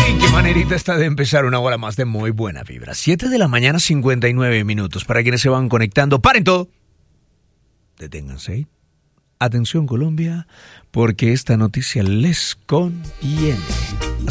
Ay, qué manerita está de empezar una hora más de muy buena vibra. 7 de la mañana, 59 minutos. Para quienes se van conectando, paren todo. Deténganse. Atención, Colombia, porque esta noticia les conviene.